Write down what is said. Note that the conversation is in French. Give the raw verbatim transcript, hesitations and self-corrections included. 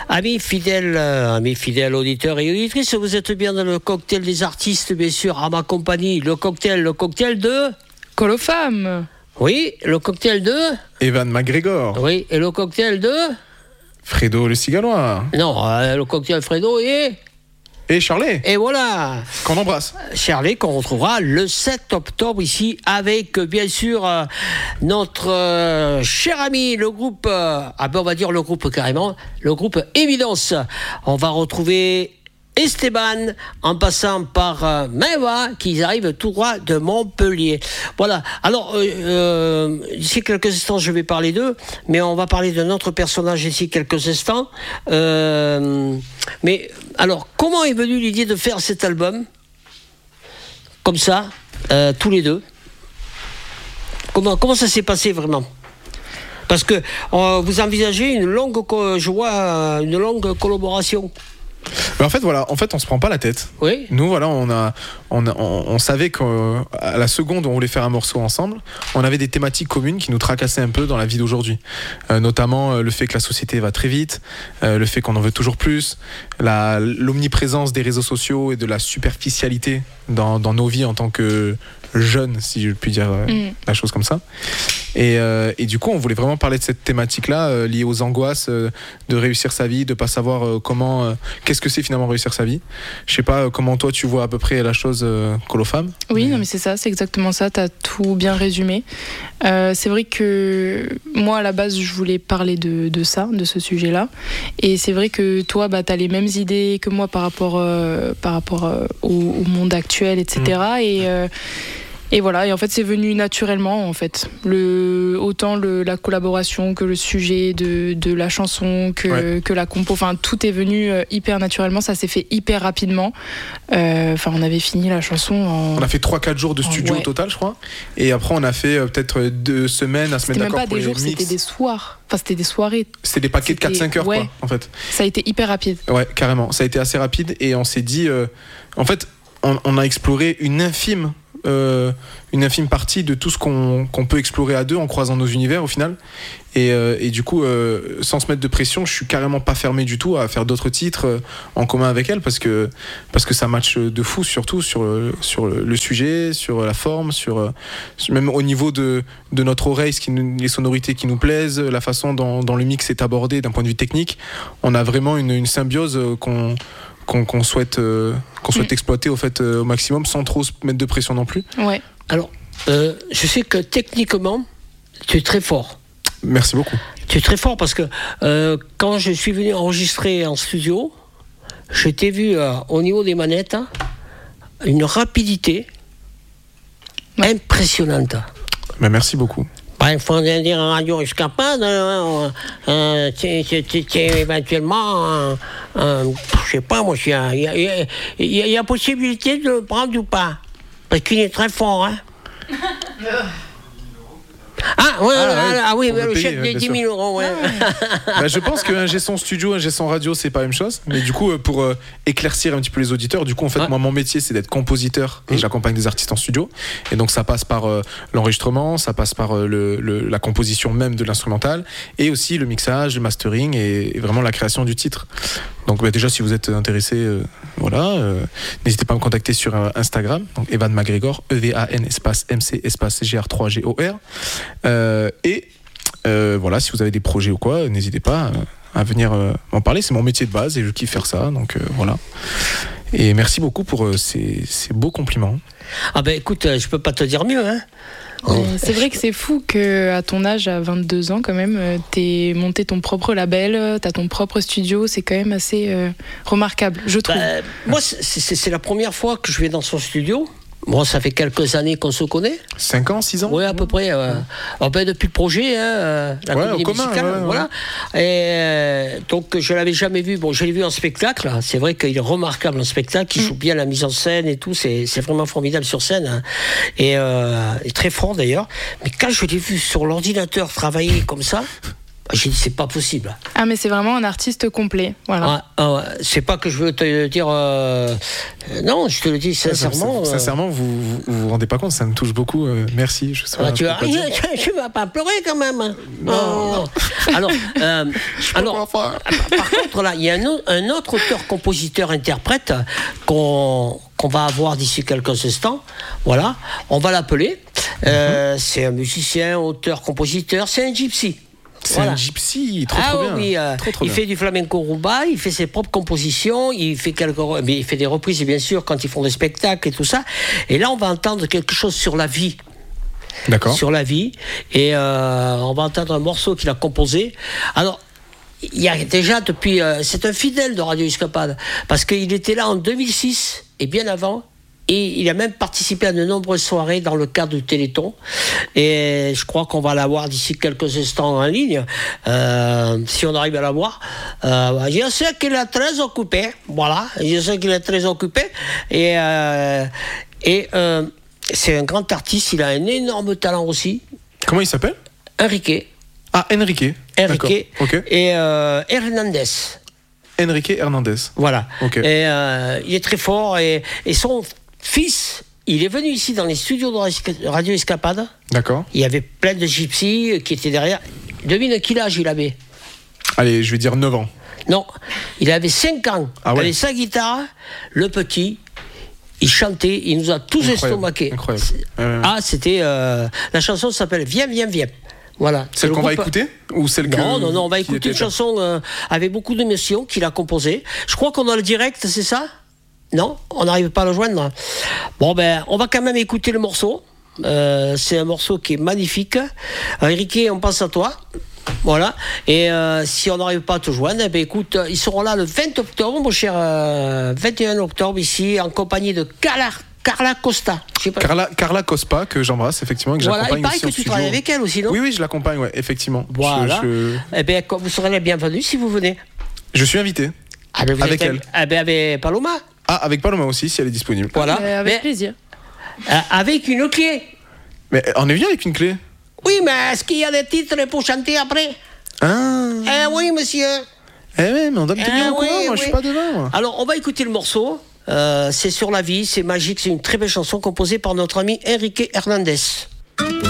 Amis fidèles, euh, amis fidèles auditeurs et auditrices, vous êtes bien dans le cocktail des artistes, bien sûr, à ma compagnie. Le cocktail, le cocktail de... Colofam. Oui, le cocktail de... Evan McGregor. Oui, et le cocktail de... Fredo le Cigalois. Non, euh, le cocktail Fredo et... Et Charlie. Et voilà. Qu'on embrasse. Charlie, qu'on retrouvera le sept octobre ici avec, bien sûr, euh, notre euh, cher ami, le groupe, euh, ah ben on va dire le groupe carrément, le groupe Évidence. On va retrouver Esteban en passant par euh, Meva, qui arrive tout droit de Montpellier. Voilà. Alors, euh, euh, d'ici quelques instants, je vais parler d'eux, mais on va parler d'un autre personnage d'ici quelques instants. Euh, mais alors, comment est venue l'idée de faire cet album comme ça, euh, tous les deux? Comment comment ça s'est passé vraiment? Parce que euh, vous envisagez une longue, je vois, une longue collaboration. Mais en fait, voilà, en fait, on se prend pas la tête. Oui. Nous, voilà, on a, on, a, on, on savait qu'à la seconde où on voulait faire un morceau ensemble, on avait des thématiques communes qui nous tracassaient un peu dans la vie d'aujourd'hui. Euh, notamment euh, le fait que la société va très vite, euh, le fait qu'on en veut toujours plus, la, l'omniprésence des réseaux sociaux et de la superficialité dans, dans nos vies en tant que jeunes, si je puis dire euh, mm. la chose comme ça. Et, euh, et du coup, on voulait vraiment parler de cette thématique-là, euh, liée aux angoisses euh, de réussir sa vie, de pas savoir euh, comment, euh, qu'est-ce que c'est finalement réussir sa vie. Je sais pas euh, comment toi tu vois à peu près la chose, euh, Colofam. Oui, mais... non mais c'est ça, c'est exactement ça. T'as tout bien résumé. Euh, c'est vrai que moi à la base je voulais parler de, de ça, de ce sujet-là. Et c'est vrai que toi, bah t'as les mêmes idées que moi par rapport euh, par rapport euh, au, au monde actuel, et cetera. Mmh. Et euh, Et voilà, et en fait c'est venu naturellement en fait. Le, autant le, la collaboration que le sujet de, de la chanson, que, ouais. que la compo, enfin tout est venu hyper naturellement, ça s'est fait hyper rapidement. Enfin euh, on avait fini la chanson en... On a fait trois quatre jours de studio ouais. au total je crois. Et après on a fait euh, peut-être deux semaines, à se mettre d'accord pour les mix. C'était même pas des jours, c'était des soirs. Enfin c'était des soirées. C'était des paquets c'était... de quatre cinq heures ouais. quoi en fait. Ça a été hyper rapide. Ouais carrément, ça a été assez rapide et on s'est dit... Euh, en fait on, on a exploré une infime... Euh, une infime partie de tout ce qu'on, qu'on peut explorer à deux en croisant nos univers au final et, euh, et du coup euh, sans se mettre de pression je suis carrément pas fermé du tout à faire d'autres titres euh, en commun avec elle parce que, parce que ça match de fou surtout sur le, sur le sujet, sur la forme, sur, sur même au niveau de, de notre oreille, ce qui nous, les sonorités qui nous plaisent, la façon dont, dont le mix est abordé d'un point de vue technique. On a vraiment une, une symbiose qu'on Qu'on, qu'on souhaite, euh, qu'on souhaite mmh. exploiter au, fait, euh, au maximum sans trop se mettre de pression non plus. Ouais. Alors, euh, je sais que techniquement, tu es très fort. Merci beaucoup. Tu es très fort parce que euh, quand je suis venu enregistrer en studio, je t'ai vu euh, au niveau des manettes, hein, une rapidité ouais. impressionnante. Ben, merci beaucoup. Il faut dire en radio, je suis capable, hein, euh, c'est, c'est, c'est éventuellement, euh, euh, je sais pas, moi, il y a, y, a, y, a, y a possibilité de le prendre ou pas. Parce qu'il est très fort, hein. Ah, ouais, ah, ah, ouais, ah oui, le payer, chèque des dix mille euros, ouais. Bah, je pense qu'un G son studio, un G son radio, c'est pas la même chose. Mais du coup, pour euh, éclaircir un petit peu les auditeurs, du coup, en fait, ouais. moi, mon métier, c'est d'être compositeur et mmh. j'accompagne des artistes en studio. Et donc, ça passe par euh, l'enregistrement, ça passe par euh, le, le, la composition même de l'instrumental et aussi le mixage, le mastering et, et vraiment la création du titre. Donc, bah, déjà, si vous êtes intéressé, euh, voilà, euh, n'hésitez pas à me contacter sur euh, Instagram, donc Evan McGregor, E V A N espace M C espace G R trois G O R. Euh, et euh, voilà, si vous avez des projets ou quoi, n'hésitez pas euh, à venir euh, m'en parler. C'est mon métier de base et je kiffe faire ça, donc euh, voilà. Et merci beaucoup pour euh, ces, ces beaux compliments. Ah ben écoute, euh, je peux pas te dire mieux, hein. Oh. C'est vrai que c'est fou qu'à ton âge, à vingt-deux ans quand même, t'aies monté ton propre label, t'as ton propre studio, c'est quand même assez euh, remarquable, je trouve. Bah, moi, c'est, c'est, c'est la première fois que je vais dans son studio. Bon, ça fait quelques années qu'on se connaît. cinq ans, six ans Oui, à peu près. Euh, ouais. ben, depuis le projet, hein, la ouais, comédie commun, musicale. Ouais, voilà. Ouais. Et, euh, donc, je ne l'avais jamais vu. Bon, je l'ai vu en spectacle. C'est vrai qu'il est remarquable en spectacle. Il mmh. joue bien la mise en scène et tout. C'est, c'est vraiment formidable sur scène. Hein. Et, euh, et très fort d'ailleurs. Mais quand je l'ai vu sur l'ordinateur travailler comme ça, J'ai dit, c'est pas possible. Ah, mais c'est vraiment un artiste complet. Voilà. Ah, ah, c'est pas que je veux te dire. Euh, non, je te le dis sincèrement. Euh, sincèrement, vous, vous vous vous rendez pas compte, ça me touche beaucoup. Euh, merci. Je sais ah, pas tu, vas, tu vas pas pleurer quand même. Non. Oh. Alors, euh, alors par, par contre, là, il y a un, un autre auteur-compositeur-interprète qu'on qu'on va avoir d'ici quelques instants. Voilà, on va l'appeler. Euh, mm-hmm. C'est un musicien, auteur, compositeur. C'est un gypsy. C'est voilà. un gypsy, trop, ah, trop bien. Oui, euh, trop, trop il bien. fait du flamenco rumba, il fait ses propres compositions, il fait quelques, mais il fait des reprises bien sûr quand ils font des spectacles et tout ça. Et là, on va entendre quelque chose sur la vie. D'accord. Sur la vie, et euh, on va entendre un morceau qu'il a composé. Alors, il y a déjà depuis, euh, c'est un fidèle de Radio Escapade parce qu'il était là en deux mille six et bien avant. Et il a même participé à de nombreuses soirées dans le cadre du Téléthon. Et je crois qu'on va l'avoir d'ici quelques instants en ligne, euh, si on arrive à l'avoir. Euh, je sais qu'il est très occupé. Voilà, je sais qu'il est très occupé. Et, euh, et euh, c'est un grand artiste. Il a un énorme talent aussi. Comment il s'appelle ? Enrique. Ah, Enrique. Enrique. Okay. Et euh, Hernandez. Enrique Hernandez. Voilà. Okay. Et euh, il est très fort. Et, et son fils, il est venu ici dans les studios de Radio Escapade. D'accord. Il y avait plein de gypsies qui étaient derrière. Devine quel âge il avait ? Allez, je vais dire neuf ans. Non, il avait cinq ans. Ah ouais. Avec sa guitare, le petit, il chantait, il nous a tous Incroyable. estomaqués. Incroyable. Euh... Ah, c'était... Euh, la chanson s'appelle « Viens, viens, viens ». Voilà. Celle qu'on groupe... va écouter ou celle que Non, non, non, on va écouter une chanson euh, avec beaucoup d'émotions qu'il a composée. Je crois qu'on a le direct, c'est ça ? Non, on n'arrive pas à le joindre. Bon, ben, on va quand même écouter le morceau. Euh, c'est un morceau qui est magnifique. Enrique, on pense à toi. Voilà. Et euh, si on n'arrive pas à te joindre, eh ben, écoute, ils seront là le vingt octobre, mon cher, euh, vingt et un octobre, ici, en compagnie de Carla, Carla Costa. Je sais pas. Carla, Carla Cospa, que j'embrasse, effectivement, que voilà, j'accompagne. Il paraît aussi que en tu studio. travailles avec elle aussi, non ? Oui, oui, je l'accompagne, ouais, effectivement. Voilà. Je, je... Eh ben, vous serez les bienvenus si vous venez. Je suis invité. Ah, ben, vous avec êtes... elle. Ah, ben, avec Paloma. Ah, avec Paloma aussi, si elle est disponible. Voilà. Euh, avec mais, plaisir. Euh, avec une clé. Mais on est venu avec une clé. Oui, mais est-ce qu'il y a des titres pour chanter après ? Ah. Eh oui, monsieur. Eh oui, mais on doit me tenir eh au courant, oui, moi oui. je suis pas devant. Moi. Alors, on va écouter le morceau. Euh, c'est sur la vie, c'est magique, c'est une très belle chanson composée par notre ami Enrique Hernandez.